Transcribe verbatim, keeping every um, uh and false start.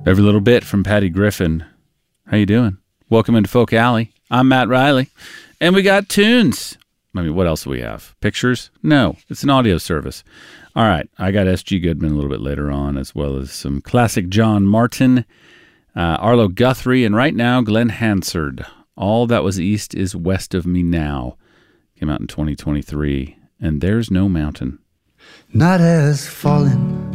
Every Little Bit from Patty Griffin. How you doing? Welcome into Folk Alley. I'm Matt Riley. And we got tunes. I mean, what else do we have? Pictures? No, it's an audio service. All right, I got S G Goodman a little bit later on, as well as some classic John Martin, uh, Arlo Guthrie, and right now, Glenn Hansard. All That Was East Is West of Me Now. Came out in twenty twenty-three. And There's No Mountain. Night has fallen,